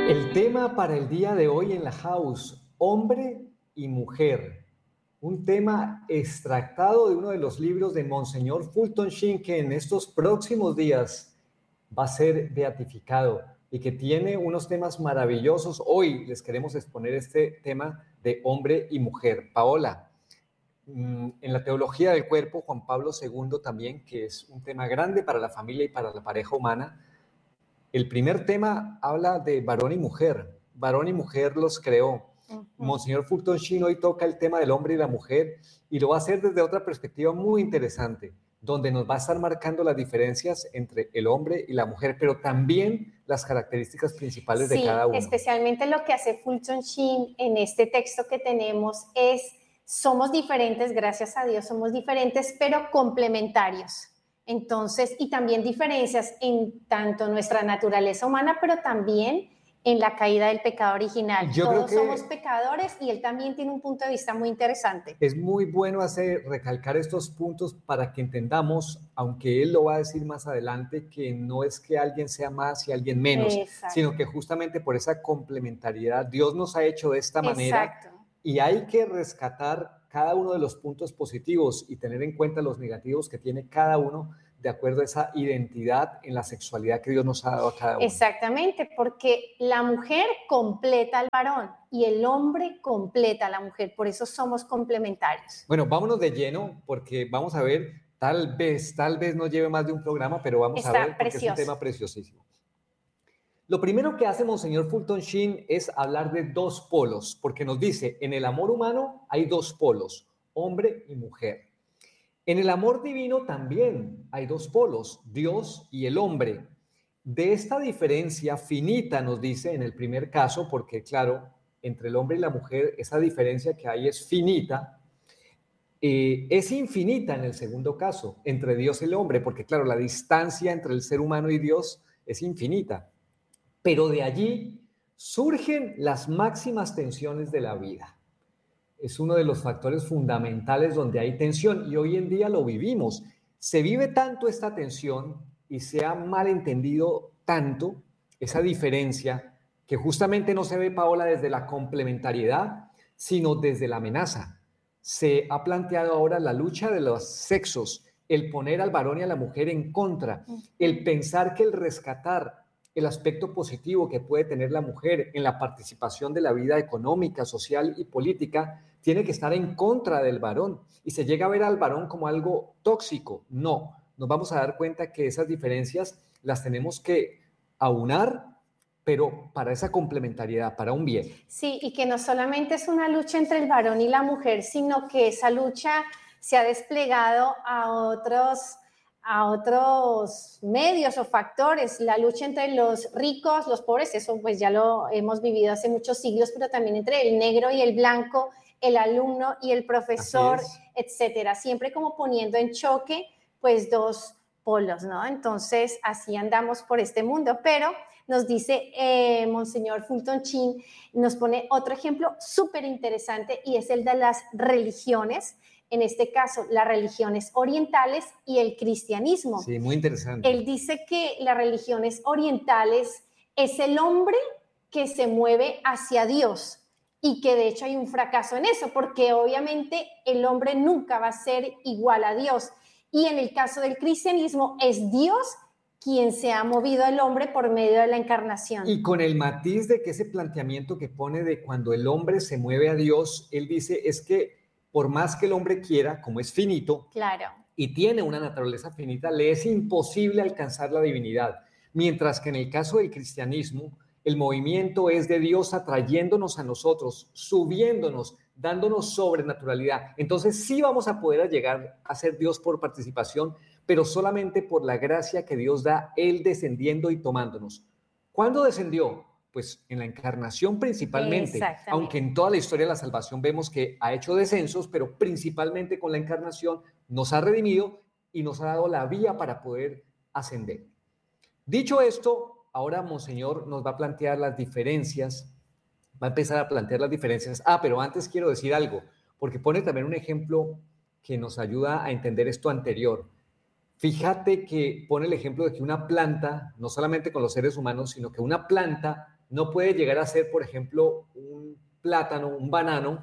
El tema para el día de hoy en la house, hombre y mujer. Un tema extractado de uno de los libros de Monseñor Fulton Sheen, que en estos próximos días va a ser beatificado y que tiene unos temas maravillosos. Hoy les queremos exponer este tema de hombre y mujer. Paola, en la teología del cuerpo, Juan Pablo II también, que es un tema grande para la familia y para la pareja humana, el primer tema habla de varón y mujer. Varón y mujer los creó. Monseñor Fulton Sheen hoy toca el tema del hombre y la mujer y lo va a hacer desde otra perspectiva muy interesante, donde nos va a estar marcando las diferencias entre el hombre y la mujer, pero también las características principales de cada uno. Especialmente lo que hace Fulton Sheen en este texto que tenemos es, somos diferentes, gracias a Dios, somos diferentes, pero complementarios. Entonces, y también diferencias en tanto nuestra naturaleza humana, pero también en la caída del pecado original. Todos somos pecadores y él también tiene un punto de vista muy interesante. Es muy bueno recalcar estos puntos para que entendamos, aunque él lo va a decir más adelante, que no es que alguien sea más y alguien menos, sino que justamente por esa complementariedad Dios nos ha hecho de esta manera y hay que rescatar cada uno de los puntos positivos y tener en cuenta los negativos que tiene cada uno de acuerdo a esa identidad en la sexualidad que Dios nos ha dado a cada uno. Exactamente, porque la mujer completa al varón y el hombre completa a la mujer, por eso somos complementarios. Bueno, vámonos de lleno porque vamos a ver, tal vez nos lleve más de un programa, pero vamos a ver porque es un tema preciosísimo. Lo primero que hace Monseñor Fulton Sheen es hablar de dos polos, porque nos dice, en el amor humano hay dos polos, hombre y mujer. En el amor divino también hay dos polos, Dios y el hombre. De esta diferencia finita, nos dice en el primer caso, porque claro, entre el hombre y la mujer, esa diferencia que hay es finita, es infinita en el segundo caso, entre Dios y el hombre, porque claro, la distancia entre el ser humano y Dios es infinita. Pero de allí surgen las máximas tensiones de la vida. Es uno de los factores fundamentales donde hay tensión y hoy en día lo vivimos. Se vive tanto esta tensión y se ha malentendido tanto esa diferencia que justamente no se ve, Paola, desde la complementariedad, sino desde la amenaza. Se ha planteado ahora la lucha de los sexos, el poner al varón y a la mujer en contra, el pensar que el rescatar el aspecto positivo que puede tener la mujer en la participación de la vida económica, social y política, tiene que estar en contra del varón y se llega a ver al varón como algo tóxico. No, nos vamos a dar cuenta que esas diferencias las tenemos que aunar, pero para esa complementariedad, para un bien. Sí, y que no solamente es una lucha entre el varón y la mujer, sino que esa lucha se ha desplegado a otros medios o factores, la lucha entre los ricos, los pobres, eso pues ya lo hemos vivido hace muchos siglos, pero también entre el negro y el blanco, el alumno y el profesor, etcétera, siempre como poniendo en choque pues dos polos, ¿no? Entonces así andamos por este mundo, pero nos dice Monseñor Fulton Sheen, nos pone otro ejemplo súper interesante y es el de las religiones, en este caso las religiones orientales y el cristianismo. Sí, muy interesante. Él dice que las religiones orientales es el hombre que se mueve hacia Dios y que de hecho hay un fracaso en eso, porque obviamente el hombre nunca va a ser igual a Dios. Y en el caso del cristianismo es Dios quien se ha movido al hombre por medio de la encarnación. Y con el matiz de que ese planteamiento que pone de cuando el hombre se mueve a Dios, él dice es que por más que el hombre quiera, como es finito, y tiene una naturaleza finita, le es imposible alcanzar la divinidad. Mientras que en el caso del cristianismo, el movimiento es de Dios atrayéndonos a nosotros, subiéndonos, dándonos sobrenaturalidad. Entonces sí vamos a poder llegar a ser Dios por participación, pero solamente por la gracia que Dios da, Él descendiendo y tomándonos. ¿Cuándo descendió? Pues en la encarnación principalmente, aunque en toda la historia de la salvación vemos que ha hecho descensos, pero principalmente con la encarnación nos ha redimido y nos ha dado la vía para poder ascender. Dicho esto, ahora Monseñor nos va a plantear las diferencias, va a empezar a plantear las diferencias. Pero antes quiero decir algo, porque pone también un ejemplo que nos ayuda a entender esto anterior. Fíjate que pone el ejemplo de que una planta, no solamente con los seres humanos, sino que una planta no puede llegar a ser, por ejemplo, un plátano, un banano,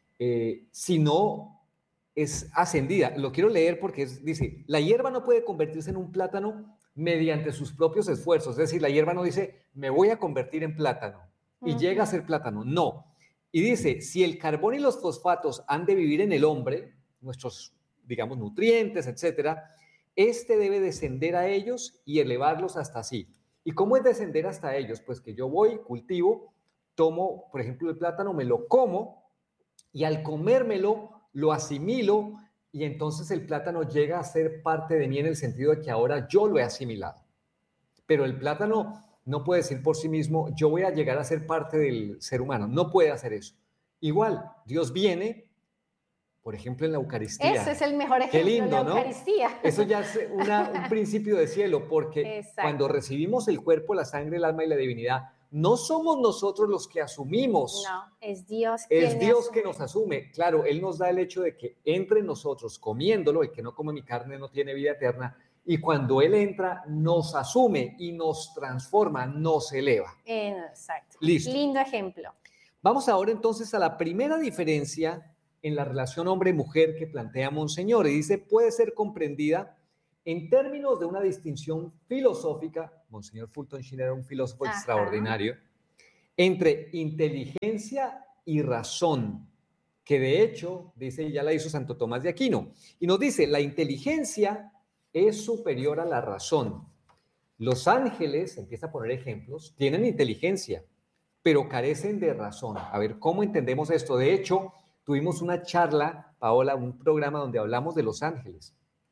si no es ascendida. Lo quiero leer porque dice, la hierba no puede convertirse en un plátano mediante sus propios esfuerzos. Es decir, la hierba no dice, me voy a convertir en plátano y llega a ser plátano. No. Y dice, si el carbón y los fosfatos han de vivir en el hombre, nuestros, digamos, nutrientes, etcétera, este debe descender a ellos y elevarlos hasta sí. ¿Y cómo es descender hasta ellos? Pues que yo voy, cultivo, tomo, por ejemplo, el plátano, me lo como y al comérmelo lo asimilo y entonces el plátano llega a ser parte de mí en el sentido de que ahora yo lo he asimilado. Pero el plátano no puede decir por sí mismo, yo voy a llegar a ser parte del ser humano. No puede hacer eso. Igual, Dios viene, por ejemplo, en la Eucaristía. Ese es el mejor ejemplo. Qué lindo, la Eucaristía. ¿no? Eso ya es un principio de cielo, porque cuando recibimos el cuerpo, la sangre, el alma y la divinidad, no somos nosotros los que asumimos. No, es Dios que nos asume. Claro, Él nos da el hecho de que entre nosotros, comiéndolo, el que no come mi carne no tiene vida eterna, y cuando Él entra, nos asume y nos transforma, nos eleva. Exacto. Listo. Lindo ejemplo. Vamos ahora entonces a la primera diferencia en la relación hombre-mujer que plantea Monseñor, y dice, puede ser comprendida en términos de una distinción filosófica, Monseñor Fulton Sheen era un filósofo extraordinario, entre inteligencia y razón, que de hecho, dice, ya la hizo Santo Tomás de Aquino, y nos dice, la inteligencia es superior a la razón. Los ángeles, empieza a poner ejemplos, tienen inteligencia, pero carecen de razón. A ver, ¿cómo entendemos esto? De hecho, tuvimos una charla, Paola, un programa donde hablamos de los ángeles.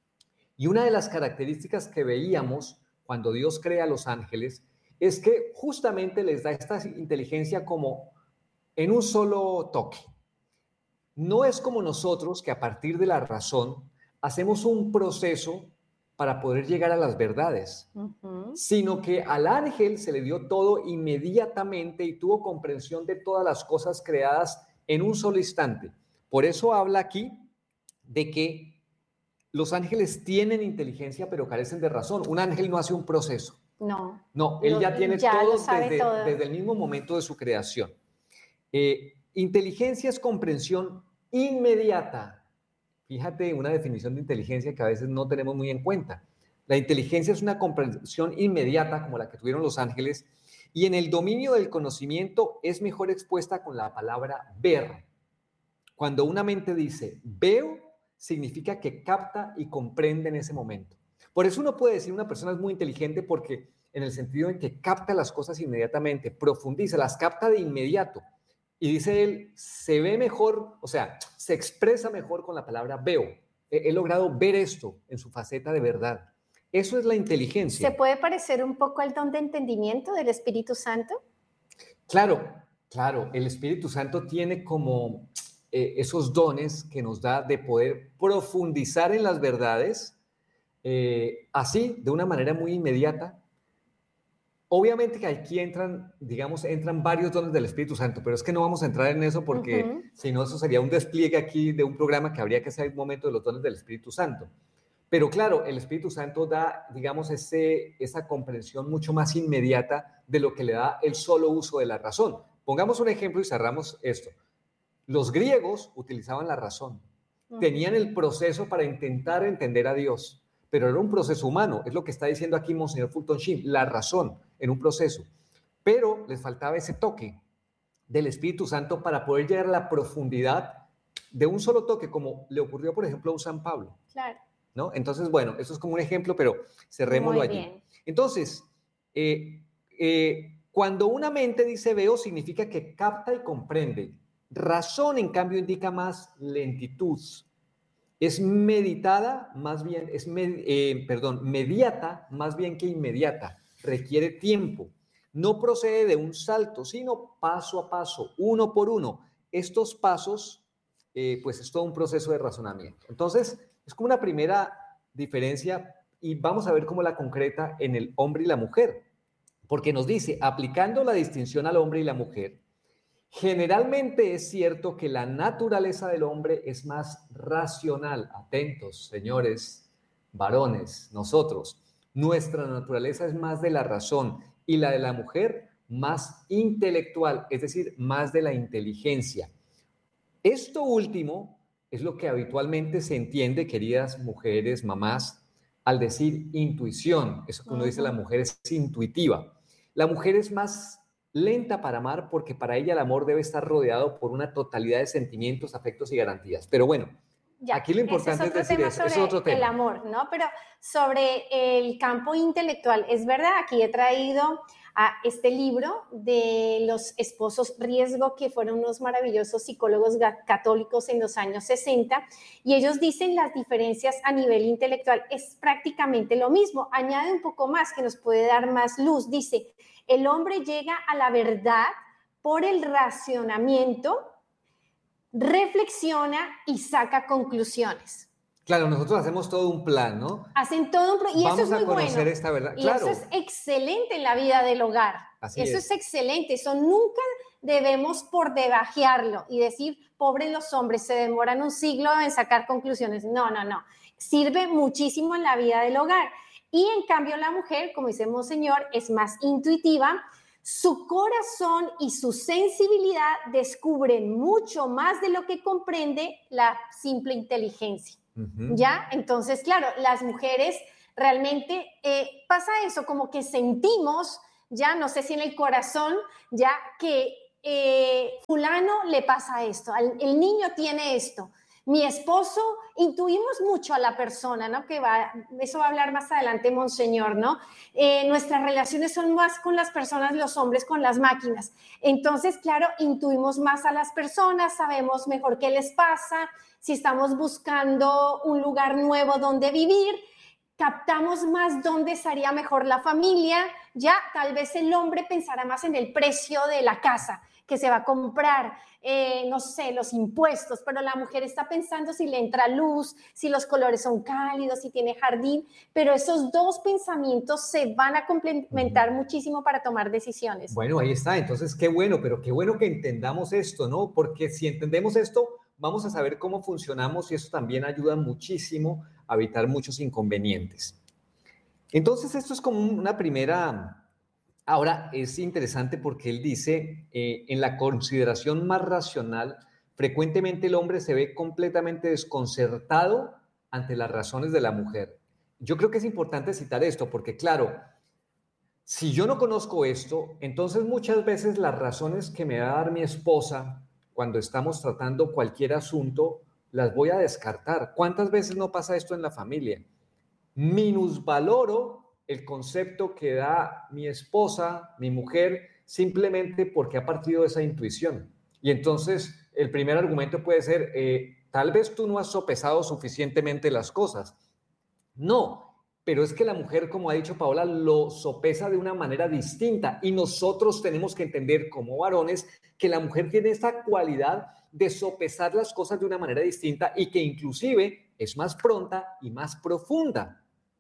Y una de las características que veíamos cuando Dios crea a los ángeles es que justamente les da esta inteligencia como en un solo toque. No es como nosotros que a partir de la razón hacemos un proceso para poder llegar a las verdades, sino que al ángel se le dio todo inmediatamente y tuvo comprensión de todas las cosas creadas en un solo instante. Por eso habla aquí de que los ángeles tienen inteligencia, pero carecen de razón. Un ángel no hace un proceso. No, él ya tiene todo desde el mismo momento de su creación. Inteligencia es comprensión inmediata. Fíjate, una definición de inteligencia que a veces no tenemos muy en cuenta. La inteligencia es una comprensión inmediata, como la que tuvieron los ángeles, y en el dominio del conocimiento es mejor expuesta con la palabra ver. Cuando una mente dice veo, significa que capta y comprende en ese momento. Por eso uno puede decir una persona es muy inteligente porque en el sentido en que capta las cosas inmediatamente, profundiza, las capta de inmediato. Y dice él, se ve mejor, o sea, se expresa mejor con la palabra veo. He logrado ver esto en su faceta de verdad. Eso es la inteligencia. ¿Se puede parecer un poco al don de entendimiento del Espíritu Santo? Claro, claro. El Espíritu Santo tiene como esos dones que nos da de poder profundizar en las verdades, así, de una manera muy inmediata. Obviamente que aquí entran varios dones del Espíritu Santo, pero es que no vamos a entrar en eso porque si no, eso sería un despliegue aquí de un programa que habría que hacer en un momento de los dones del Espíritu Santo. Pero claro, el Espíritu Santo da, digamos, esa comprensión mucho más inmediata de lo que le da el solo uso de la razón. Pongamos un ejemplo y cerramos esto. Los griegos utilizaban la razón, tenían el proceso para intentar entender a Dios, pero era un proceso humano, es lo que está diciendo aquí Monseñor Fulton Sheen, la razón en un proceso, pero les faltaba ese toque del Espíritu Santo para poder llegar a la profundidad de un solo toque, como le ocurrió, por ejemplo, a San Pablo. Claro. ¿No? Entonces, bueno, eso es como un ejemplo, pero cerrémoslo allí. Bien. Entonces, cuando una mente dice veo, significa que capta y comprende. Razón, en cambio, indica más lentitud. Es meditada, más bien, mediata, más bien que inmediata. Requiere tiempo. No procede de un salto, sino paso a paso, uno por uno. Estos pasos, pues es todo un proceso de razonamiento. Entonces, es como una primera diferencia y vamos a ver cómo la concreta en el hombre y la mujer. Porque nos dice, aplicando la distinción al hombre y la mujer, generalmente es cierto que la naturaleza del hombre es más racional. Atentos, señores, varones, nosotros. Nuestra naturaleza es más de la razón y la de la mujer más intelectual, es decir, más de la inteligencia. Esto último es lo que habitualmente se entiende, queridas mujeres, mamás, al decir intuición. Eso que uno dice, la mujer es intuitiva. La mujer es más lenta para amar porque para ella el amor debe estar rodeado por una totalidad de sentimientos, afectos y garantías. Pero bueno, ya, aquí lo importante es decir eso. Es otro tema. El amor, ¿no? Pero sobre el campo intelectual, es verdad, aquí he traído a este libro de los esposos Riesgo, que fueron unos maravillosos psicólogos católicos en los años 60, y ellos dicen las diferencias a nivel intelectual es prácticamente lo mismo. Añade un poco más que nos puede dar más luz. Dice, el hombre llega a la verdad por el racionamiento, reflexiona y saca conclusiones. Claro, nosotros hacemos todo un plan, ¿no? Hacen todo un plan y Vamos eso es muy a conocer bueno. esta verdad. Y claro. eso es excelente en la vida del hogar. Así eso es excelente. Eso nunca debemos por debajearlo y decir, pobres los hombres, se demoran un siglo en sacar conclusiones. No, no, no. Sirve muchísimo en la vida del hogar. Y en cambio la mujer, como dice Monseñor, es más intuitiva. Su corazón y su sensibilidad descubren mucho más de lo que comprende la simple inteligencia. ¿Ya? Entonces, claro, las mujeres realmente pasa eso, como que sentimos, ya no sé si en el corazón, ya que fulano le pasa esto, el niño tiene esto. Mi esposo, intuimos mucho a la persona, ¿no? Eso va a hablar más adelante Monseñor, ¿no? Nuestras relaciones son más con las personas, los hombres con las máquinas. Entonces, claro, intuimos más a las personas, sabemos mejor qué les pasa, si estamos buscando un lugar nuevo donde vivir, captamos más dónde estaría mejor la familia, ya tal vez el hombre pensará más en el precio de la casa que se va a comprar, no sé, los impuestos, pero la mujer está pensando si le entra luz, si los colores son cálidos, si tiene jardín, pero esos dos pensamientos se van a complementar muchísimo para tomar decisiones. Bueno, ahí está, entonces qué bueno, pero qué bueno que entendamos esto, ¿no? Porque si entendemos esto, vamos a saber cómo funcionamos y eso también ayuda muchísimo a evitar muchos inconvenientes. Entonces, esto es como una primera... Ahora, es interesante porque él dice, en la consideración más racional, frecuentemente el hombre se ve completamente desconcertado ante las razones de la mujer. Yo creo que es importante citar esto porque, claro, si yo no conozco esto, entonces muchas veces las razones que me va a dar mi esposa cuando estamos tratando cualquier asunto, las voy a descartar. ¿Cuántas veces no pasa esto en la familia? Minusvaloro el concepto que da mi esposa, mi mujer, simplemente porque ha partido de esa intuición. Y entonces el primer argumento puede ser, tal vez tú no has sopesado suficientemente las cosas. No, pero es que la mujer, como ha dicho Paola, lo sopesa de una manera distinta y nosotros tenemos que entender como varones que la mujer tiene esta cualidad de sopesar las cosas de una manera distinta y que inclusive es más pronta y más profunda.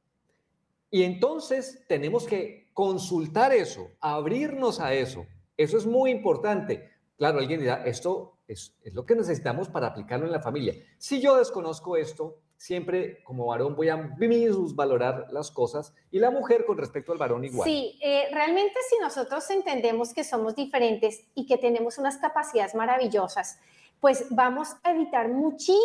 Y entonces tenemos que consultar eso, abrirnos a eso. Eso es muy importante. Claro, alguien dirá, esto es lo que necesitamos para aplicarlo en la familia. Si yo desconozco esto, siempre como varón voy a minusvalorar las cosas y la mujer con respecto al varón igual. Sí, realmente si nosotros entendemos que somos diferentes y que tenemos unas capacidades maravillosas, pues vamos a evitar muchísimas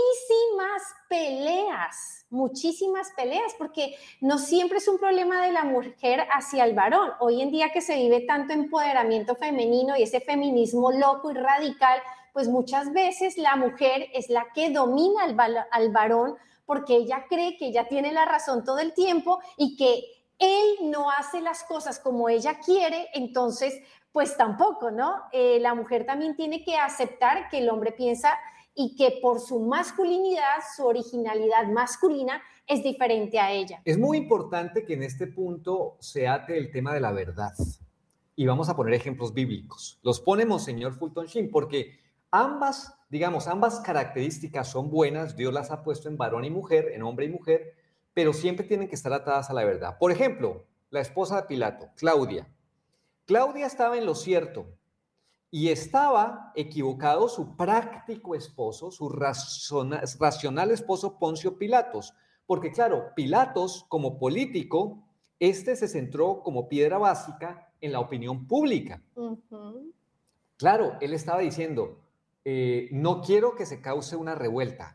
peleas, porque no siempre es un problema de la mujer hacia el varón. Hoy en día que se vive tanto empoderamiento femenino y ese feminismo loco y radical, pues muchas veces la mujer es la que domina al varón porque ella cree que ella tiene la razón todo el tiempo y que él no hace las cosas como ella quiere, entonces pues tampoco, ¿no? La mujer también tiene que aceptar que el hombre piensa y que por su masculinidad, su originalidad masculina es diferente a ella. Es muy importante que en este punto se ate el tema de la verdad. Y vamos a poner ejemplos bíblicos. Los pone Monseñor Fulton Sheen porque ambas características son buenas. Dios las ha puesto en varón y mujer, en hombre y mujer, pero siempre tienen que estar atadas a la verdad. Por ejemplo, la esposa de Pilato, Claudia. Claudia estaba en lo cierto y estaba equivocado su práctico esposo, su racional esposo Poncio Pilatos, porque claro, Pilatos como político, se centró como piedra básica en la opinión pública. Claro, él estaba diciendo, no quiero que se cause una revuelta.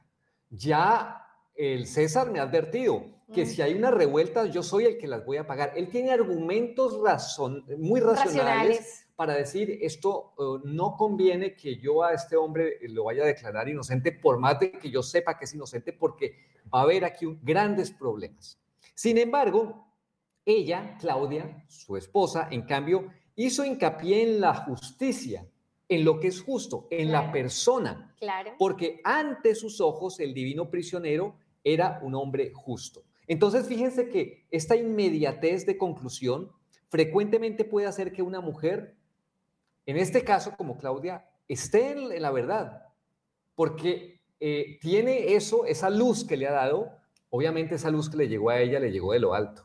Ya el César me ha advertido que si hay una revuelta, yo soy el que las voy a pagar. Él tiene argumentos muy racionales para decir, esto no conviene que yo a este hombre lo vaya a declarar inocente, por más de que yo sepa que es inocente, porque va a haber aquí grandes problemas. Sin embargo, ella, Claudia, su esposa, en cambio, hizo hincapié en la justicia, en lo que es justo, en la persona. Porque ante sus ojos el divino prisionero era un hombre justo. Entonces, fíjense que esta inmediatez de conclusión frecuentemente puede hacer que una mujer, en este caso como Claudia, esté en la verdad, porque tiene esa luz que le ha dado, obviamente esa luz que le llegó a ella, le llegó de lo alto.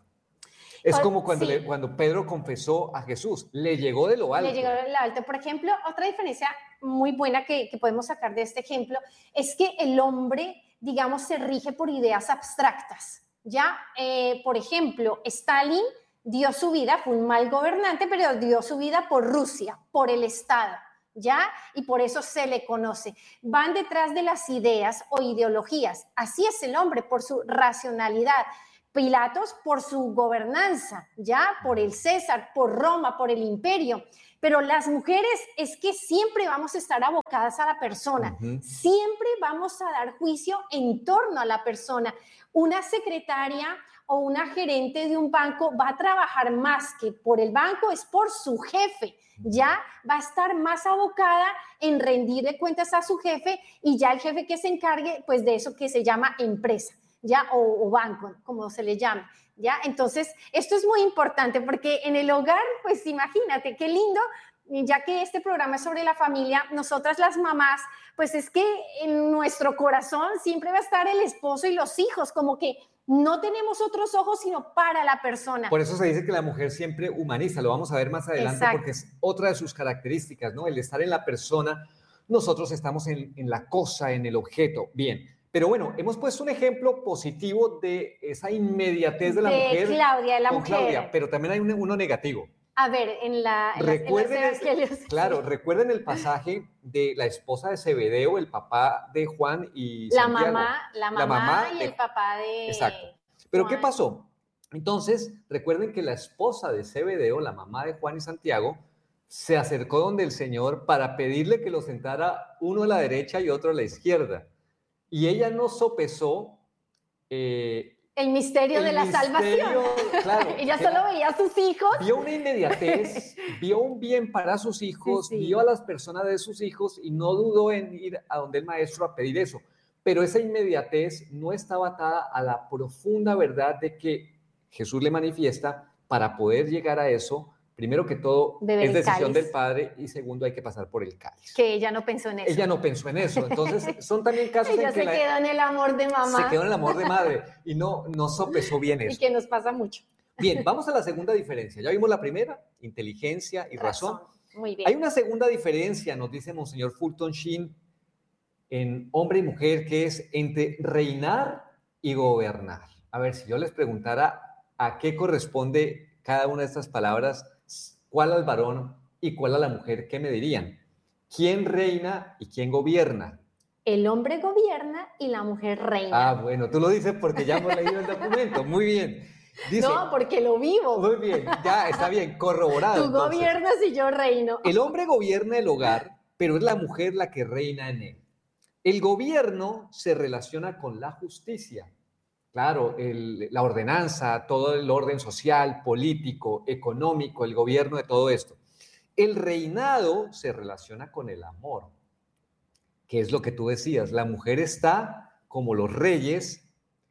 Es como cuando Pedro confesó a Jesús, le llegó de lo alto. Le llegó de lo alto. Por ejemplo, otra diferencia muy buena que podemos sacar de este ejemplo es que el hombre, digamos, se rige por ideas abstractas. ¿Ya? Por ejemplo, Stalin dio su vida, fue un mal gobernante, pero dio su vida por Rusia, por el Estado. ¿Ya? Y por eso se le conoce. Van detrás de las ideas o ideologías. Así es el hombre, por su racionalidad. Pilatos por su gobernanza, ya, por el César, por Roma, por el imperio. Pero las mujeres es que siempre vamos a estar abocadas a la persona, siempre vamos a dar juicio en torno a la persona. Una secretaria o una gerente de un banco va a trabajar más que por el banco, es por su jefe, ya va a estar más abocada en rendirle cuentas a su jefe y ya el jefe que se encargue pues de eso que se llama empresa. ¿Ya? O banco, como se le llama, ¿ya? Entonces, esto es muy importante porque en el hogar, pues imagínate, qué lindo, ya que este programa es sobre la familia, nosotras las mamás, pues es que en nuestro corazón siempre va a estar el esposo y los hijos, como que no tenemos otros ojos sino para la persona. Por eso se dice que la mujer siempre humaniza, lo vamos a ver más adelante. Exacto. Porque es otra de sus características, ¿no? El estar en la persona, nosotros estamos en la cosa, en el objeto, bien. Pero bueno, hemos puesto un ejemplo positivo de esa inmediatez de la mujer. Claudia, de la mujer. Claudia, pero también hay uno negativo. A ver, en los evangelios. Claro, recuerden el pasaje de la esposa de Zebedeo, el papá de Juan y Santiago. La mamá y el papá de Exacto. Pero Juan. ¿qué pasó? Entonces, recuerden que la esposa de Zebedeo, la mamá de Juan y Santiago, se acercó donde el Señor para pedirle que lo sentara uno a la derecha y otro a la izquierda. Y ella no sopesó el misterio de la salvación. Claro, ella solo veía a sus hijos. Vio una inmediatez, vio un bien para sus hijos, vio a las personas de sus hijos y no dudó en ir a donde el maestro a pedir eso. Pero esa inmediatez no estaba atada a la profunda verdad de que Jesús le manifiesta. Para poder llegar a eso, primero que todo, es decisión del Padre y segundo, hay que pasar por el cáliz. Que ella no pensó en eso. Ella no pensó en eso. Entonces, son también casos ella en que se quedó en el amor de mamá. Se quedó en el amor de madre y no sopesó bien eso. Y que nos pasa mucho. Bien, vamos a la segunda diferencia. Ya vimos la primera, inteligencia y razón. Muy bien. Hay una segunda diferencia, nos dice Monseñor Fulton Sheen, en hombre y mujer, que es entre reinar y gobernar. A ver, si yo les preguntara a qué corresponde cada una de estas palabras, ¿cuál al varón y cuál a la mujer? ¿Qué me dirían? ¿Quién reina y quién gobierna? El hombre gobierna y la mujer reina. Ah, bueno, tú lo dices porque ya hemos leído el documento. Muy bien. Dice, no, porque lo vivo. Muy bien, ya está bien, corroborado. Tú gobiernas y yo reino. El hombre gobierna el hogar, pero es la mujer la que reina en él. El gobierno se relaciona con la justicia. Claro, la ordenanza, todo el orden social, político, económico, el gobierno de todo esto. El reinado se relaciona con el amor, que es lo que tú decías. La mujer está como los reyes.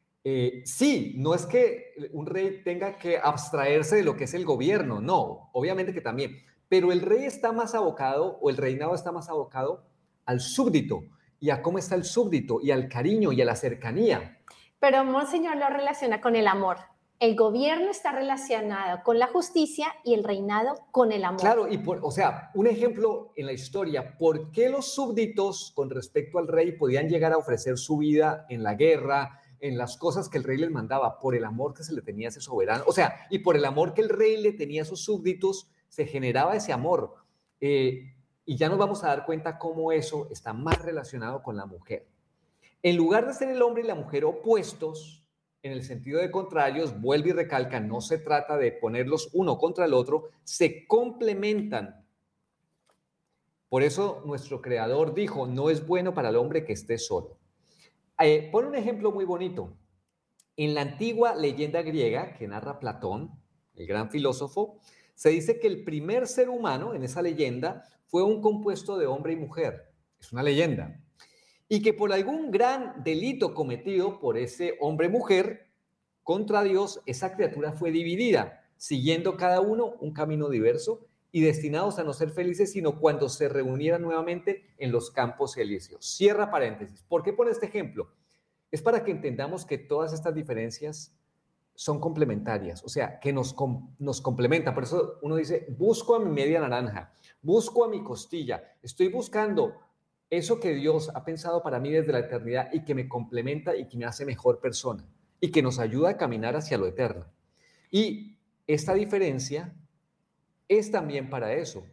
Sí, no es que un rey tenga que abstraerse de lo que es el gobierno, no, obviamente que también. Pero el rey está más abocado, o el reinado está más abocado al súbdito, y a cómo está el súbdito, y al cariño, y a la cercanía. Pero Monseñor lo relaciona con el amor. El gobierno está relacionado con la justicia y el reinado con el amor. Claro, o sea, un ejemplo en la historia, ¿por qué los súbditos con respecto al rey podían llegar a ofrecer su vida en la guerra, en las cosas que el rey les mandaba? Por el amor que se le tenía a ese soberano, o sea, y por el amor que el rey le tenía a sus súbditos, se generaba ese amor. Y ya nos vamos a dar cuenta cómo eso está más relacionado con la mujer. En lugar de ser el hombre y la mujer opuestos, en el sentido de contrarios, vuelve y recalca, no se trata de ponerlos uno contra el otro, se complementan. Por eso nuestro creador dijo, no es bueno para el hombre que esté solo. Pone un ejemplo muy bonito. En la antigua leyenda griega que narra Platón, el gran filósofo, se dice que el primer ser humano en esa leyenda fue un compuesto de hombre y mujer. Es una leyenda. Y que por algún gran delito cometido por ese hombre-mujer contra Dios, esa criatura fue dividida, siguiendo cada uno un camino diverso y destinados a no ser felices, sino cuando se reunieran nuevamente en los campos elíseos. Cierra paréntesis. ¿Por qué pone este ejemplo? Es para que entendamos que todas estas diferencias son complementarias, o sea, que nos complementan. Por eso uno dice, busco a mi media naranja, busco a mi costilla, estoy buscando eso que Dios ha pensado para mí desde la eternidad y que me complementa y que me hace mejor persona y que nos ayuda a caminar hacia lo eterno. Y esta diferencia es también para eso.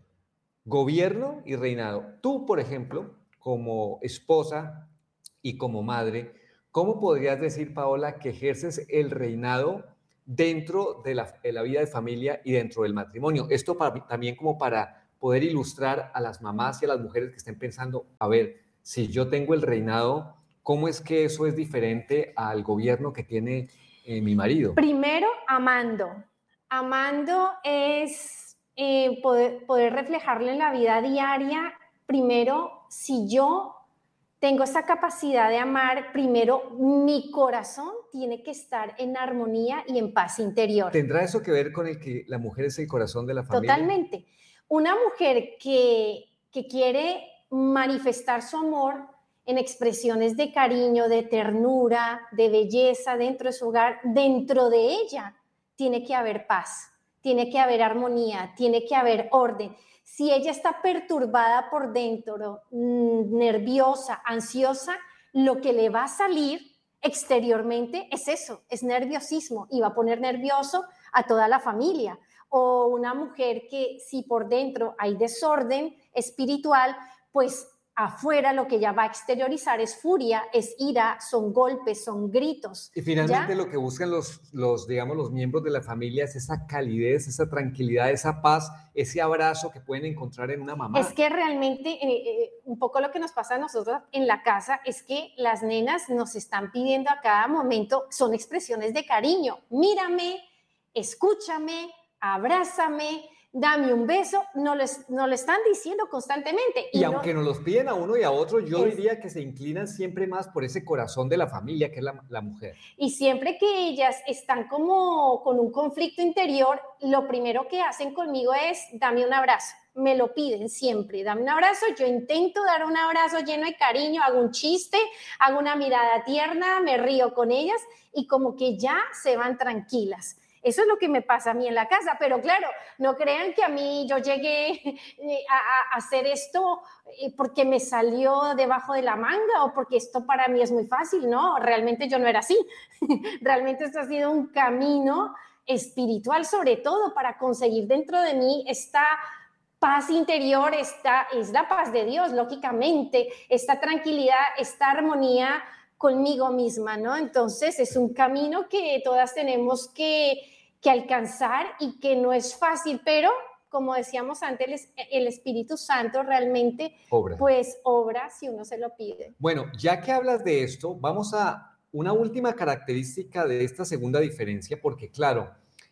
Gobierno y reinado. Tú, por ejemplo, como esposa y como madre, ¿cómo podrías decir, Paola, que ejerces el reinado dentro de la vida de familia y dentro del matrimonio? Esto también como para poder ilustrar a las mamás y a las mujeres que estén pensando, a ver, si yo tengo el reinado, ¿cómo es que eso es diferente al gobierno que tiene mi marido? Primero, amando. Amando es poder reflejarlo en la vida diaria. Primero, si yo tengo esa capacidad de amar, primero mi corazón tiene que estar en armonía y en paz interior. ¿Tendrá eso que ver con el que la mujer es el corazón de la familia? Totalmente. Una mujer que quiere manifestar su amor en expresiones de cariño, de ternura, de belleza dentro de su hogar, dentro de ella tiene que haber paz, tiene que haber armonía, tiene que haber orden. Si ella está perturbada por dentro, nerviosa, ansiosa, lo que le va a salir exteriormente es eso, es nerviosismo y va a poner nervioso a toda la familia. O una mujer que si por dentro hay desorden espiritual, pues afuera lo que ella va a exteriorizar es furia, es ira, son golpes, son gritos. Y finalmente lo que buscan digamos, los miembros de la familia es esa calidez, esa tranquilidad, esa paz, ese abrazo que pueden encontrar en una mamá. Es que realmente un poco lo que nos pasa a nosotros en la casa es que las nenas nos están pidiendo a cada momento, son expresiones de cariño. Mírame, escúchame, abrázame, dame un beso, no lo están diciendo constantemente. Y aunque nos los piden a uno y a otro, yo diría que se inclinan siempre más por ese corazón de la familia, que es la mujer. Y siempre que ellas están como con un conflicto interior, lo primero que hacen conmigo es, dame un abrazo. Me lo piden siempre, dame un abrazo. Yo intento dar un abrazo lleno de cariño, hago un chiste, hago una mirada tierna, me río con ellas y como que ya se van tranquilas. Eso es lo que me pasa a mí en la casa, pero claro, no crean que a mí yo llegué a hacer esto porque me salió debajo de la manga o porque esto para mí es muy fácil, no, realmente yo no era así. Realmente esto ha sido un camino espiritual, sobre todo para conseguir dentro de mí esta paz interior, es la paz de Dios, lógicamente, esta tranquilidad, esta armonía conmigo misma, ¿no? Entonces es un camino que todas tenemos que alcanzar y que no es fácil, pero como decíamos antes, el Espíritu Santo realmente obra si uno se lo pide. Bueno, ya que hablas de esto, vamos a una última característica de esta segunda diferencia, porque claro,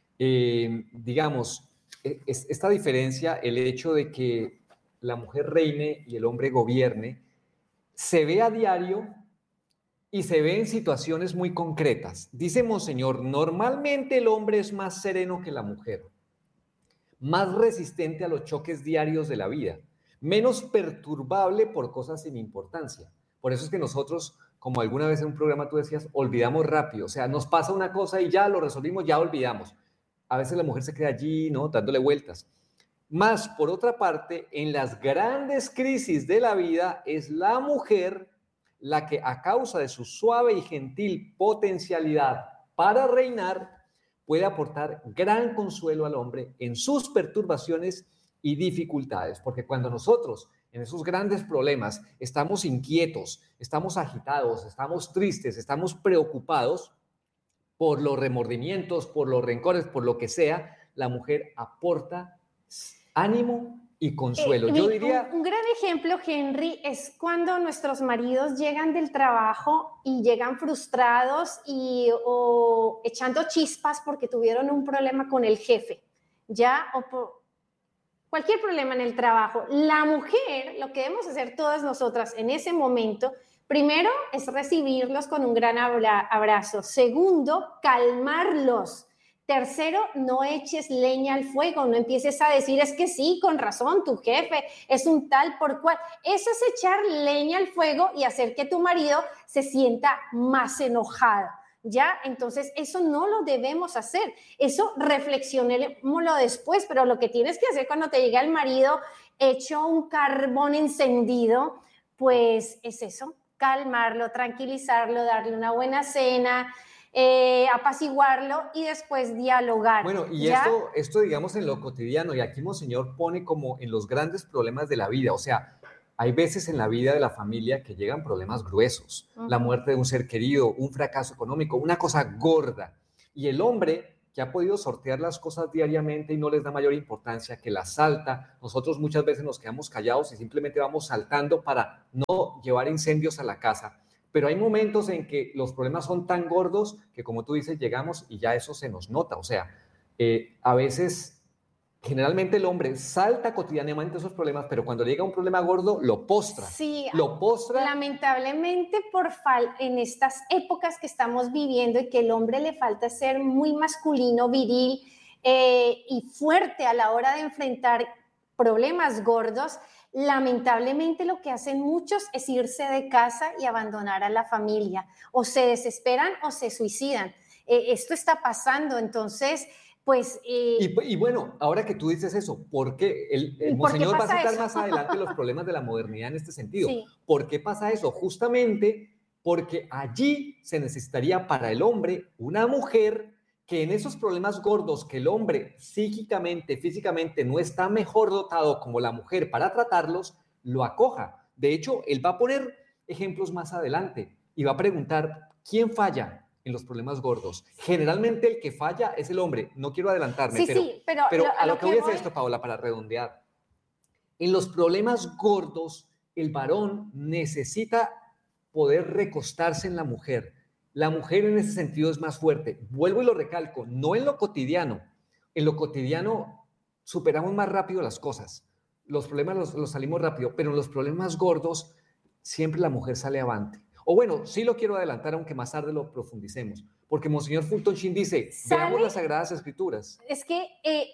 digamos, esta diferencia, el hecho de que la mujer reine y el hombre gobierne, se ve a diario y se ve en situaciones muy concretas. Dice Monseñor, normalmente el hombre es más sereno que la mujer, más resistente a los choques diarios de la vida, menos perturbable por cosas sin importancia. Por eso es que nosotros, como alguna vez en un programa tú decías, olvidamos rápido. O sea, nos pasa una cosa y ya lo resolvimos, ya olvidamos. A veces la mujer se queda allí, ¿no? Dándole vueltas. Más, por otra parte, en las grandes crisis de la vida es la mujer la que a causa de su suave y gentil potencialidad para reinar, puede aportar gran consuelo al hombre en sus perturbaciones y dificultades, porque cuando nosotros en esos grandes problemas estamos inquietos, estamos agitados, estamos tristes, estamos preocupados por los remordimientos, por los rencores, por lo que sea, la mujer aporta ánimo y consuelo. Yo diría... Un gran ejemplo, Henry, es cuando nuestros maridos llegan del trabajo y llegan frustrados o echando chispas porque tuvieron un problema con el jefe, ¿ya? O por cualquier problema en el trabajo. La mujer, lo que debemos hacer todas nosotras en ese momento, primero es recibirlos con un gran abrazo. Segundo, calmarlos. Tercero, no eches leña al fuego, no empieces a decir, es que sí, con razón, tu jefe es un tal por cual. Eso es echar leña al fuego y hacer que tu marido se sienta más enojado, ¿ya? Entonces, eso no lo debemos hacer. Eso reflexionémoslo después, pero lo que tienes que hacer cuando te llega el marido hecho un carbón encendido, pues es eso, calmarlo, tranquilizarlo, darle una buena cena, apaciguarlo y después dialogar. Bueno, y esto digamos en lo cotidiano, y aquí Monseñor pone como en los grandes problemas de la vida, o sea, hay veces en la vida de la familia que llegan problemas gruesos, la muerte de un ser querido, un fracaso económico, una cosa gorda, y el hombre que ha podido sortear las cosas diariamente y no les da mayor importancia, que las salta, nosotros muchas veces nos quedamos callados y simplemente vamos saltando para no llevar incendios a la casa. Pero hay momentos en que los problemas son tan gordos que, como tú dices, llegamos y ya eso se nos nota. O sea, a veces, generalmente el hombre salta cotidianamente esos problemas, pero cuando llega un problema gordo, lo postra. Sí, lo postra. Lamentablemente, en estas épocas que estamos viviendo y que el hombre le falta ser muy masculino, viril y fuerte a la hora de enfrentar problemas gordos, lamentablemente lo que hacen muchos es irse de casa y abandonar a la familia, o se desesperan o se suicidan. Esto está pasando, entonces, pues... Y bueno, ahora que tú dices eso, ¿por qué? El Monseñor va a citar más adelante los problemas de la modernidad en este sentido. Sí. ¿Por qué pasa eso? Justamente porque allí se necesitaría para el hombre una mujer que en esos problemas gordos que el hombre psíquicamente, físicamente no está mejor dotado como la mujer para tratarlos, lo acoja. De hecho, él va a poner ejemplos más adelante y va a preguntar, ¿quién falla en los problemas gordos? Generalmente el que falla es el hombre. No quiero adelantarme, pero a lo que voy a decir esto, Paola, para redondear. En los problemas gordos, el varón necesita poder recostarse en la mujer. La mujer en ese sentido es más fuerte. Vuelvo y lo recalco, no en lo cotidiano. En lo cotidiano superamos más rápido las cosas. Los problemas los salimos rápido, pero en los problemas gordos siempre la mujer sale avante. O bueno, sí lo quiero adelantar, aunque más tarde lo profundicemos. Porque Monseñor Fulton Sheen dice, veamos las Sagradas Escrituras. Es que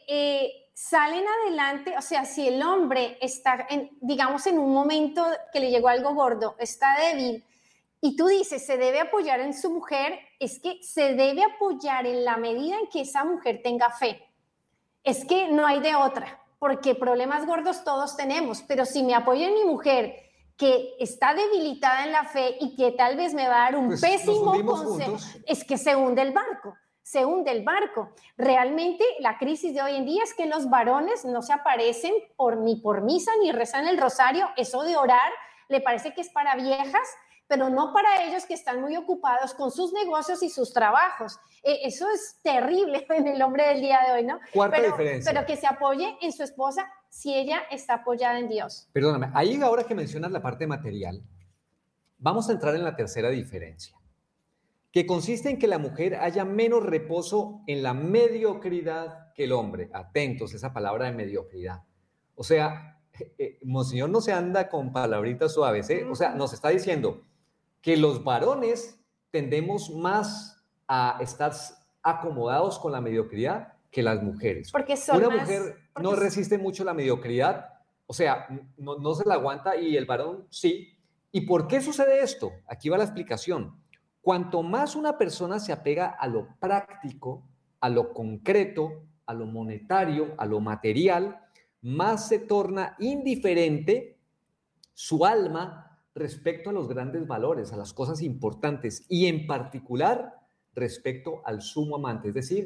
salen adelante, o sea, si el hombre está, digamos, en un momento que le llegó algo gordo, está débil, y tú dices, se debe apoyar en su mujer, es que se debe apoyar en la medida en que esa mujer tenga fe. Es que no hay de otra, porque problemas gordos todos tenemos, pero si me apoyo en mi mujer, que está debilitada en la fe y que tal vez me va a dar un pésimo consejo, es que se hunde el barco. Se hunde el barco. Realmente la crisis de hoy en día es que los varones no se aparecen ni por misa ni rezan el rosario. Eso de orar le parece que es para viejas, pero no para ellos que están muy ocupados con sus negocios y sus trabajos. Eso es terrible en el hombre del día de hoy, ¿no? Cuarta diferencia. Pero que se apoye en su esposa si ella está apoyada en Dios. Perdóname, ahí ahora que mencionas la parte material, vamos a entrar en la tercera diferencia, que consiste en que la mujer haya menos reposo en la mediocridad que el hombre. Atentos, esa palabra de mediocridad. O sea, Monseñor no se anda con palabritas suaves, ¿eh? O sea, nos está diciendo que los varones tendemos más a estar acomodados con la mediocridad que las mujeres. Porque una mujer no resiste mucho la mediocridad, o sea, no se la aguanta, y el varón sí. ¿Y por qué sucede esto? Aquí va la explicación. Cuanto más una persona se apega a lo práctico, a lo concreto, a lo monetario, a lo material, más se torna indiferente su alma respecto a los grandes valores, a las cosas importantes, y en particular respecto al sumo amante, es decir,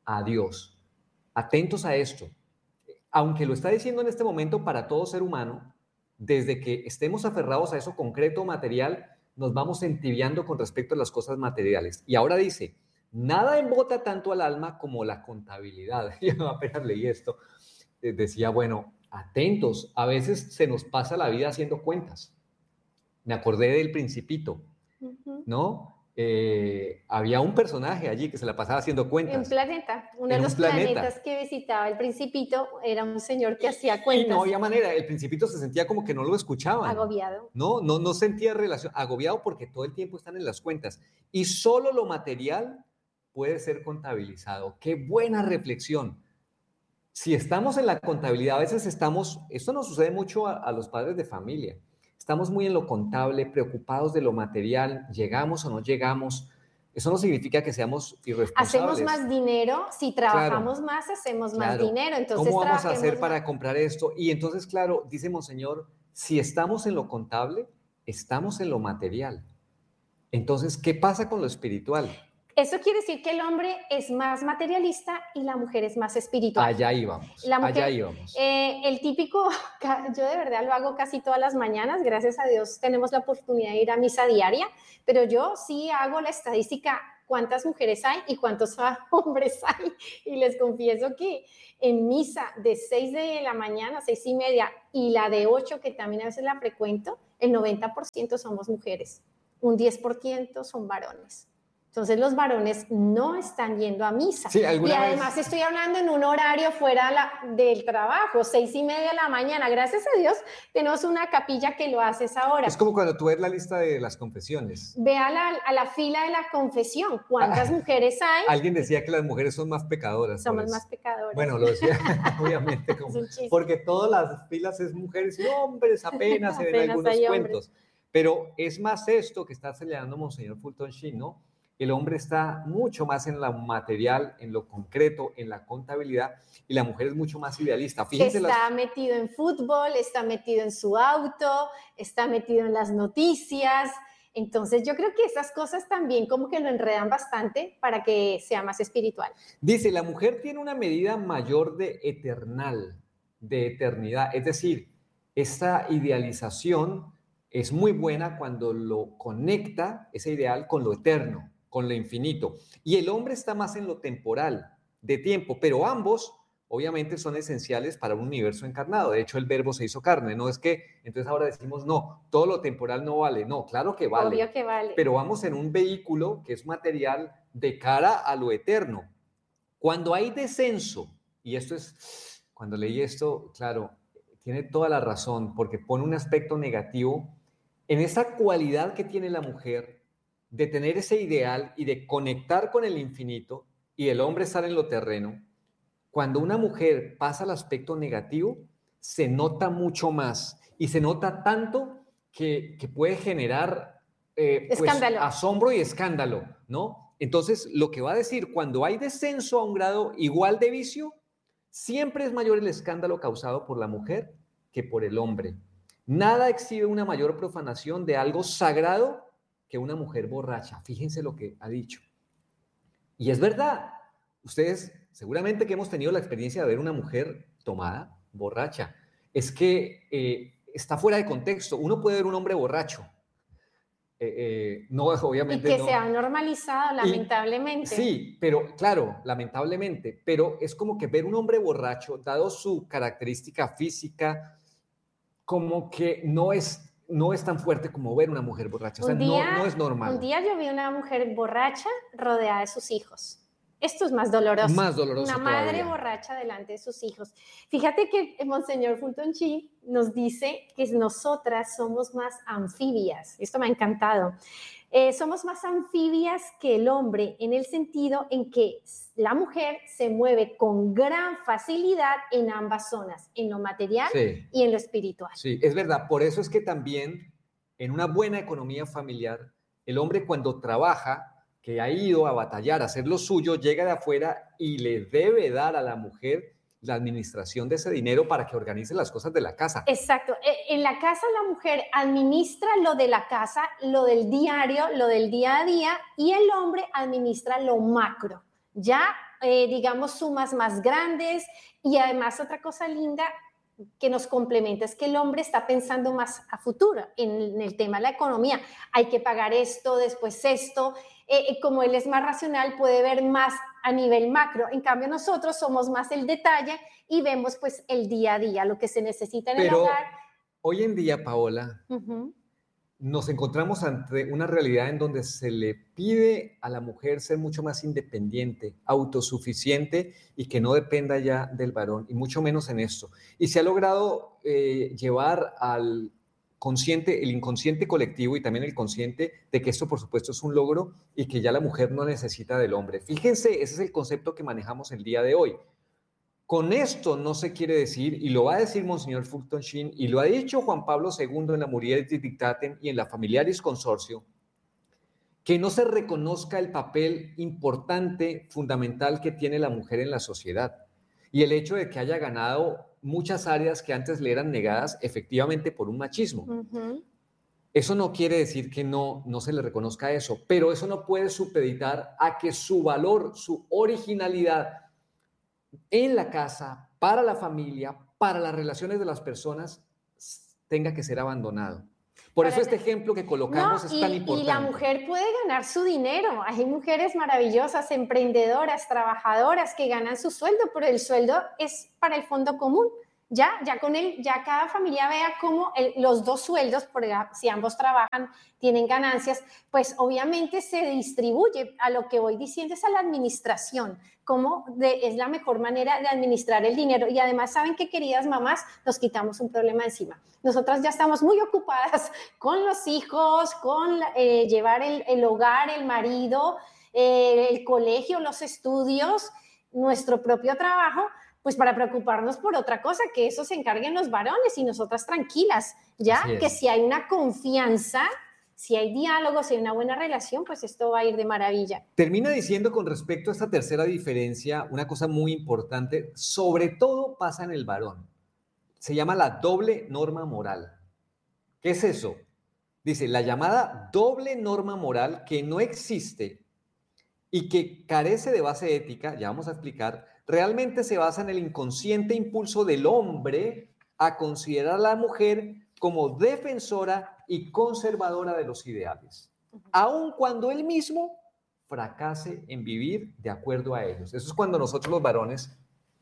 a Dios. Atentos a esto. Aunque lo está diciendo en este momento para todo ser humano, desde que estemos aferrados a eso concreto, material, nos vamos entibiando con respecto a las cosas materiales. Y ahora dice, nada embota tanto al alma como la contabilidad. Yo apenas leí esto, decía, bueno, atentos, a veces se nos pasa la vida haciendo cuentas. Me acordé del Principito, ¿no? Había un personaje allí que se la pasaba haciendo cuentas. En Planeta, uno de los planetas que visitaba el Principito era un señor que hacía cuentas. Y no había manera, el Principito se sentía como que no lo escuchaban. Agobiado. No sentía relación, agobiado porque todo el tiempo están en las cuentas. Y solo lo material puede ser contabilizado. ¡Qué buena reflexión! Si estamos en la contabilidad, a veces esto nos sucede mucho a los padres de familia. Estamos muy en lo contable, preocupados de lo material, llegamos o no llegamos. Eso no significa que seamos irresponsables. Hacemos más dinero, si trabajamos más, hacemos más dinero. Entonces, ¿cómo vamos a hacer para comprar esto? Y entonces, claro, dice Monseñor, si estamos en lo contable, estamos en lo material. Entonces, ¿qué pasa con lo espiritual? Eso quiere decir que el hombre es más materialista y la mujer es más espiritual. Allá íbamos, allá íbamos. El típico, yo de verdad lo hago casi todas las mañanas, gracias a Dios tenemos la oportunidad de ir a misa diaria, pero yo sí hago la estadística, cuántas mujeres hay y cuántos hombres hay. Y les confieso que en misa de 6 de la mañana, 6:30, y la de 8, que también a veces la frecuento, el 90% somos mujeres, un 10% son varones. Entonces los varones no están yendo a misa. Sí, y además estoy hablando en un horario fuera del trabajo, 6:30 de la mañana. Gracias a Dios tenemos una capilla que lo hace esa hora. Es como cuando tú ves la lista de las confesiones. Ve a la fila de la confesión. ¿Cuántas mujeres hay? Alguien decía que las mujeres son más pecadoras. Somos más pecadoras. Bueno, lo decía obviamente porque todas las filas es mujeres y hombres, apenas se ven algunos cuentos. Pero es más esto que está señalando Monseñor Fulton Sheen, ¿no? El hombre está mucho más en lo material, en lo concreto, en la contabilidad, y la mujer es mucho más idealista. Fíjense está metido en fútbol, está metido en su auto, está metido en las noticias. Entonces yo creo que esas cosas también como que lo enredan bastante para que sea más espiritual. Dice, la mujer tiene una medida mayor de eternidad. Es decir, esta idealización es muy buena cuando lo conecta, ese ideal, con lo eterno, con lo infinito. Y el hombre está más en lo temporal, de tiempo, pero ambos obviamente son esenciales para un universo encarnado. De hecho, el verbo se hizo carne. No es que entonces ahora decimos, no, todo lo temporal no vale. No, claro que vale. Obvio que vale. Pero vamos en un vehículo que es material de cara a lo eterno. Cuando hay descenso, y esto es, cuando leí esto, claro, tiene toda la razón, porque pone un aspecto negativo en esa cualidad que tiene la mujer de tener ese ideal y de conectar con el infinito y el hombre estar en lo terreno. Cuando una mujer pasa al aspecto negativo, se nota mucho más y se nota tanto que puede generar pues, asombro y escándalo, ¿no? Entonces, lo que va a decir, cuando hay descenso a un grado igual de vicio, siempre es mayor el escándalo causado por la mujer que por el hombre. Nada exhibe una mayor profanación de algo sagrado que una mujer borracha. Fíjense lo que ha dicho. Y es verdad. Ustedes seguramente que hemos tenido la experiencia de ver una mujer tomada, borracha. Es que está fuera de contexto. Uno puede ver un hombre borracho. No, obviamente no. Y que no. se ha normalizado, lamentablemente. Sí, pero claro, lamentablemente. Pero es como que ver un hombre borracho, dado su característica física, como que no es tan fuerte como ver una mujer borracha. O sea, no es normal. Un día yo vi una mujer borracha rodeada de sus hijos. Esto es más doloroso. Más doloroso Una madre borracha delante de sus hijos. Fíjate que Monseñor Fulton Sheen nos dice que nosotras somos más anfibias. Esto me ha encantado. Somos más anfibias que el hombre en el sentido en que la mujer se mueve con gran facilidad en ambas zonas, en lo material y en lo espiritual. Sí, es verdad. Por eso es que también en una buena economía familiar, el hombre cuando trabaja, que ha ido a batallar, a hacer lo suyo, llega de afuera y le debe dar a la mujer la administración de ese dinero para que organice las cosas de la casa. Exacto. En la casa la mujer administra lo de la casa, lo del diario, lo del día a día, y el hombre administra lo macro. Ya digamos, sumas más grandes. Y además otra cosa linda que nos complementa es que el hombre está pensando más a futuro en el tema de la economía. Hay que pagar esto, después esto. Como él es más racional, puede ver más a nivel macro. En cambio, nosotros somos más el detalle y vemos pues el día a día, lo que se necesita en el hogar. Hoy en día, Paola, nos encontramos ante una realidad en donde se le pide a la mujer ser mucho más independiente, autosuficiente y que no dependa ya del varón, y mucho menos en esto. Y se ha logrado llevar al consciente, el inconsciente colectivo y también el consciente de que esto, por supuesto, es un logro y que ya la mujer no necesita del hombre. Fíjense, ese es el concepto que manejamos el día de hoy. Con esto no se quiere decir, y lo va a decir Monseñor Fulton Sheen, y lo ha dicho Juan Pablo II en la Muriel Dictatem y en la Familiaris Consortio, que no se reconozca el papel importante, fundamental que tiene la mujer en la sociedad. Y el hecho de que haya ganado muchas áreas que antes le eran negadas efectivamente por un machismo. Eso no quiere decir que no se le reconozca eso, pero eso no puede supeditar a que su valor, su originalidad, en la casa, para la familia, para las relaciones de las personas, tenga que ser abandonado. Por eso este ejemplo que colocamos es tan importante. Y la mujer puede ganar su dinero. Hay mujeres maravillosas, emprendedoras, trabajadoras que ganan su sueldo, pero el sueldo es para el fondo común. Ya con él, ya cada familia vea cómo los dos sueldos, porque si ambos trabajan, tienen ganancias, pues obviamente se distribuye. A lo que voy diciendo es a la administración, es la mejor manera de administrar el dinero. Y además, ¿saben qué, queridas mamás? Nos quitamos un problema encima. Nosotras ya estamos muy ocupadas con los hijos, con llevar el hogar, el marido, el colegio, los estudios, nuestro propio trabajo, pues para preocuparnos por otra cosa, que eso se encarguen los varones y nosotras tranquilas, ¿ya? Que si hay una confianza, si hay diálogo, si hay una buena relación, pues esto va a ir de maravilla. Termina diciendo con respecto a esta tercera diferencia, una cosa muy importante, sobre todo pasa en el varón. Se llama la doble norma moral. ¿Qué es eso? Dice, la llamada doble norma moral que no existe y que carece de base ética, ya vamos a explicar, realmente se basa en el inconsciente impulso del hombre a considerar a la mujer como defensora y conservadora de los ideales, aun cuando él mismo fracase en vivir de acuerdo a ellos. Eso es cuando nosotros los varones,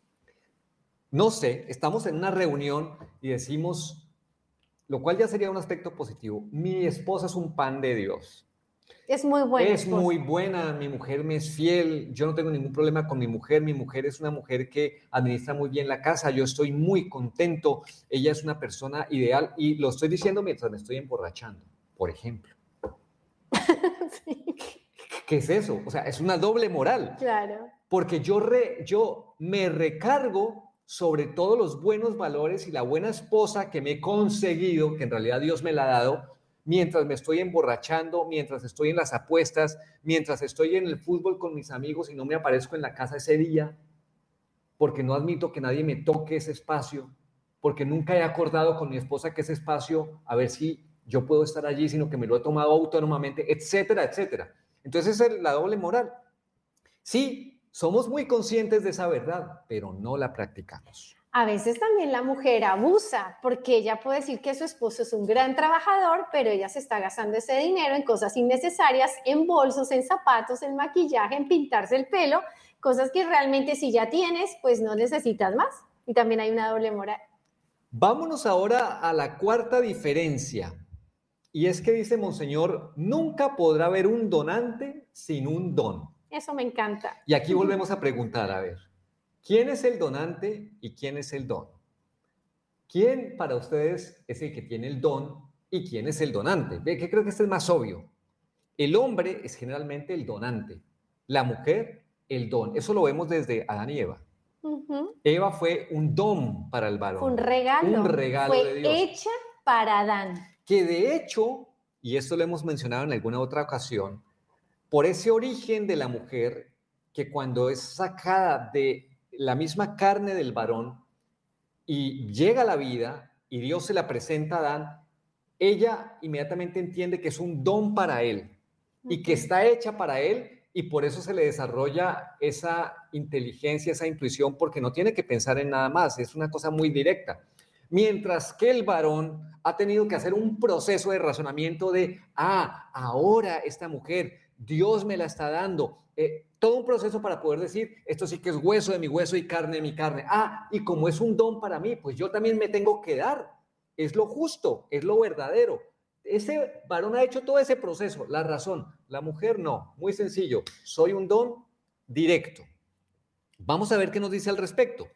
no sé, estamos en una reunión y decimos, lo cual ya sería un aspecto positivo, mi esposa es un pan de Dios. Es muy buena. Es muy buena, mi mujer me es fiel, yo no tengo ningún problema con mi mujer es una mujer que administra muy bien la casa, yo estoy muy contento, ella es una persona ideal y lo estoy diciendo mientras me estoy emborrachando, por ejemplo. Sí. ¿Qué es eso? O sea, es una doble moral. Claro. Porque yo me recargo sobre todos los buenos valores y la buena esposa que me he conseguido, que en realidad Dios me la ha dado, mientras me estoy emborrachando, mientras estoy en las apuestas, mientras estoy en el fútbol con mis amigos y no me aparezco en la casa ese día, porque no admito que nadie me toque ese espacio, porque nunca he acordado con mi esposa que ese espacio, a ver si yo puedo estar allí, sino que me lo he tomado autónomamente, etcétera, etcétera. Entonces es la doble moral. Sí, somos muy conscientes de esa verdad, pero no la practicamos. A veces también la mujer abusa, porque ella puede decir que su esposo es un gran trabajador, pero ella se está gastando ese dinero en cosas innecesarias, en bolsos, en zapatos, en maquillaje, en pintarse el pelo, cosas que realmente si ya tienes, pues no necesitas más. Y también hay una doble moral. Vámonos ahora a la cuarta diferencia. Y es que dice Monseñor, nunca podrá haber un donante sin un don. Eso me encanta. Y aquí volvemos a preguntar, a ver, ¿quién es el donante y quién es el don? ¿Quién para ustedes es el que tiene el don y quién es el donante? Ve que creo que este es más obvio. El hombre es generalmente el donante, la mujer el don. Eso lo vemos desde Adán y Eva. Eva fue un don para el varón. Fue un regalo. Un regalo fue de Dios. Fue hecha para Adán. Que de hecho, y esto lo hemos mencionado en alguna otra ocasión, por ese origen de la mujer, que cuando es sacada de la misma carne del varón y llega a la vida y Dios se la presenta a Adán, ella inmediatamente entiende que es un don para él y que está hecha para él y por eso se le desarrolla esa inteligencia, esa intuición, porque no tiene que pensar en nada más, es una cosa muy directa. Mientras que el varón ha tenido que hacer un proceso de razonamiento de, ahora esta mujer, Dios me la está dando, todo un proceso para poder decir, esto sí que es hueso de mi hueso y carne de mi carne. Y como es un don para mí, pues yo también me tengo que dar. Es lo justo, es lo verdadero. Ese varón ha hecho todo ese proceso. La razón, la mujer no. Muy sencillo, soy un don directo. Vamos a ver qué nos dice al respecto.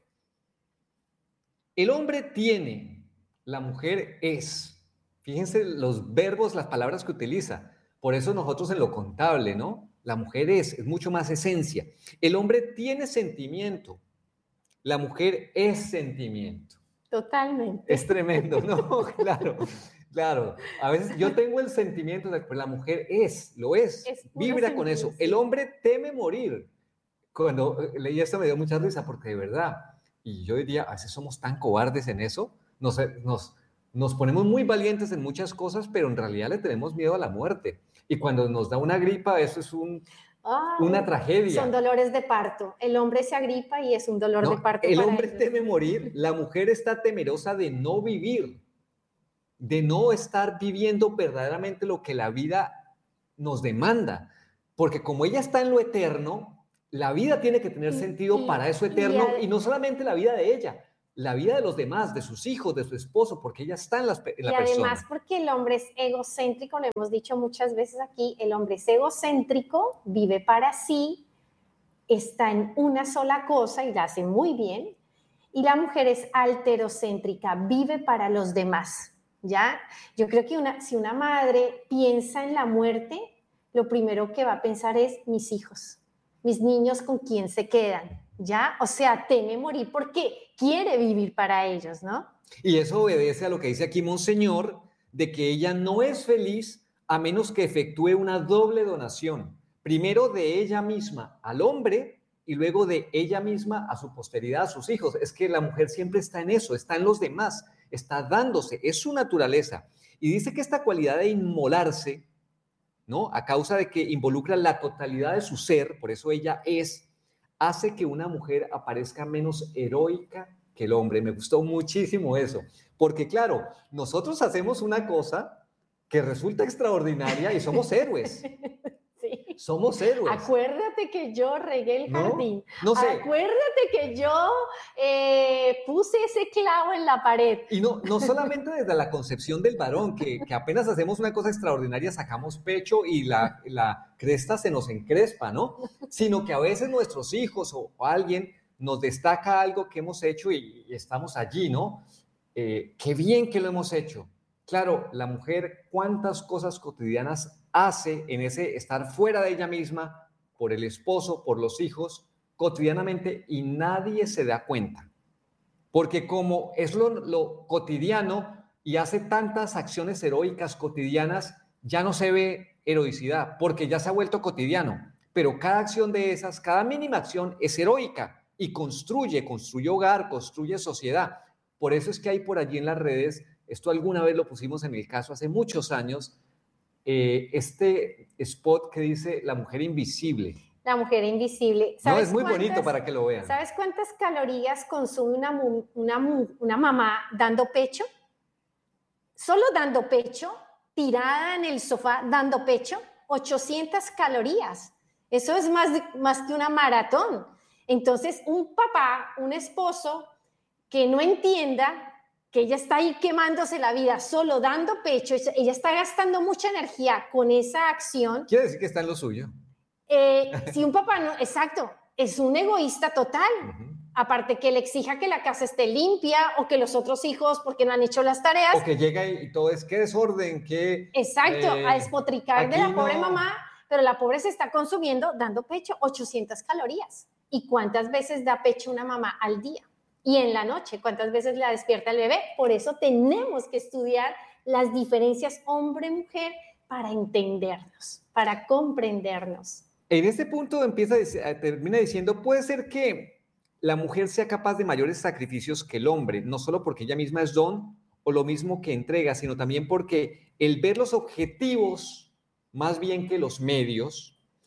El hombre tiene, la mujer es. Fíjense los verbos, las palabras que utiliza. Por eso nosotros en lo contable, ¿no? La mujer es mucho más esencia. El hombre tiene sentimiento, la mujer es sentimiento. Totalmente. Es tremendo, ¿no? Claro. A veces yo tengo el sentimiento de que la mujer lo es vibra con eso. El hombre teme morir. Cuando leí esto me dio mucha risa porque de verdad, y yo diría, a veces somos tan cobardes en eso, nos ponemos muy valientes en muchas cosas, pero en realidad le tenemos miedo a la muerte. Y cuando nos da una gripa, eso es una tragedia. Son dolores de parto. El hombre se agripa y es un dolor de parto. El hombre teme morir, la mujer está temerosa de no vivir, de no estar viviendo verdaderamente lo que la vida nos demanda. Porque como ella está en lo eterno, la vida tiene que tener sentido para eso eterno, y no solamente la vida de ella, la vida de los demás, de sus hijos, de su esposo, porque ella está en la persona. Y además porque el hombre es egocéntrico, lo hemos dicho muchas veces aquí, el hombre es egocéntrico, vive para sí, está en una sola cosa y la hace muy bien, y la mujer es alterocéntrica, vive para los demás, ¿ya? Yo creo que si una madre piensa en la muerte, lo primero que va a pensar es mis hijos, mis niños con quién se quedan, ¿ya? O sea, teme morir porque quiere vivir para ellos, ¿no? Y eso obedece a lo que dice aquí Monseñor, de que ella no es feliz a menos que efectúe una doble donación. Primero de ella misma al hombre y luego de ella misma a su posteridad, a sus hijos. Es que la mujer siempre está en eso, está en los demás, está dándose, es su naturaleza. Y dice que esta cualidad de inmolarse, ¿no? A causa de que involucra la totalidad de su ser, por eso ella hace que una mujer aparezca menos heroica que el hombre. Me gustó muchísimo eso, porque claro, nosotros hacemos una cosa que resulta extraordinaria y somos héroes. Sí. Somos héroes. Acuérdate que yo regué el jardín. No sé. Acuérdate que yo puse ese clavo en la pared. Y no solamente desde la concepción del varón, que apenas hacemos una cosa extraordinaria, sacamos pecho y la cresta se nos encrespa, ¿no? Sino que a veces nuestros hijos o alguien nos destaca algo que hemos hecho y estamos allí, ¿no? Qué bien que lo hemos hecho. Claro, la mujer, cuántas cosas cotidianas hace en ese estar fuera de ella misma, por el esposo, por los hijos, cotidianamente, y nadie se da cuenta. Porque como es lo cotidiano y hace tantas acciones heroicas cotidianas, ya no se ve heroicidad, porque ya se ha vuelto cotidiano. Pero cada acción de esas, cada mínima acción es heroica y construye hogar, construye sociedad. Por eso es que hay por allí en las redes, esto alguna vez lo pusimos en el caso hace muchos años, este spot que dice la mujer invisible. La mujer invisible. No, es muy bonito para que lo vean. ¿Sabes cuántas calorías consume una mamá dando pecho? Solo dando pecho, tirada en el sofá dando pecho, 800 calorías. Eso es más que una maratón. Entonces, un papá, un esposo que no entienda que ella está ahí quemándose la vida solo dando pecho, ella está gastando mucha energía con esa acción. Quiere decir que está en lo suyo. Si un papá no, exacto, es un egoísta total. Aparte que le exija que la casa esté limpia o que los otros hijos porque no han hecho las tareas. O que llega y todo es qué desorden, qué... Exacto, a despotricar de la pobre mamá, pero la pobre se está consumiendo dando pecho 800 calorías. ¿Y cuántas veces da pecho una mamá al día? Y en la noche, ¿cuántas veces la despierta el bebé? Por eso tenemos que estudiar las diferencias hombre-mujer para entendernos, para comprendernos. En este punto termina diciendo, puede ser que la mujer sea capaz de mayores sacrificios que el hombre, no solo porque ella misma es don o lo mismo que entrega, sino también porque el ver los objetivos más bien que los medios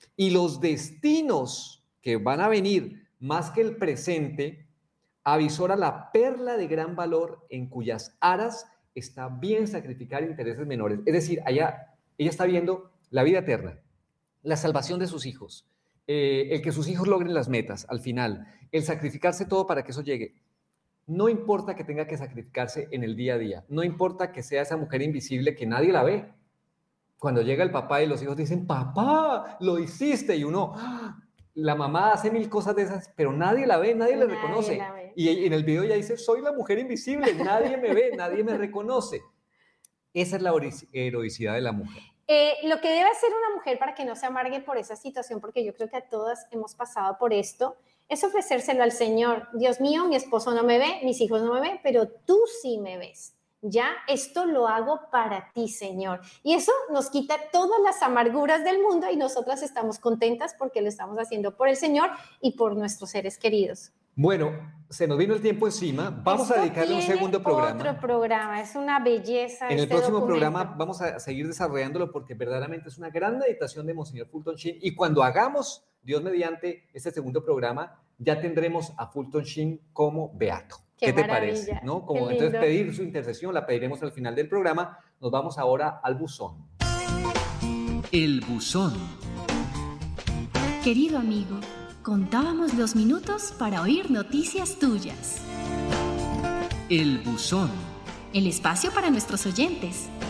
Y los destinos que van a venir, más que el presente, avisora la perla de gran valor en cuyas aras está bien sacrificar intereses menores. Es decir, ella está viendo la vida eterna, la salvación de sus hijos, el que sus hijos logren las metas al final, el sacrificarse todo para que eso llegue. No importa que tenga que sacrificarse en el día a día, no importa que sea esa mujer invisible que nadie la ve. Cuando llega el papá y los hijos dicen, papá, lo hiciste, y uno, la mamá hace mil cosas de esas, pero nadie la ve, nadie le reconoce. Y en el video ella dice, soy la mujer invisible, nadie me ve, nadie me reconoce. Esa es la heroicidad de la mujer. Lo que debe hacer una mujer para que no se amargue por esa situación, porque yo creo que a todas hemos pasado por esto, es ofrecérselo al Señor. Dios mío, mi esposo no me ve, mis hijos no me ven, pero tú sí me ves. Ya, esto lo hago para ti, Señor. Y eso nos quita todas las amarguras del mundo y nosotras estamos contentas porque lo estamos haciendo por el Señor y por nuestros seres queridos. Bueno, se nos vino el tiempo encima. Vamos a dedicarle un segundo programa. Otro programa, es una belleza. En el próximo programa vamos a seguir desarrollándolo porque verdaderamente es una gran meditación de Monseñor Fulton Sheen. Y cuando hagamos, Dios mediante, este segundo programa, ya tendremos a Fulton Sheen como beato. ¿Qué te parece? ¿No? Como entonces pedir su intercesión, la pediremos al final del programa. Nos vamos ahora al buzón. El buzón. Querido amigo, contábamos los minutos para oír noticias tuyas. El buzón. El espacio para nuestros oyentes.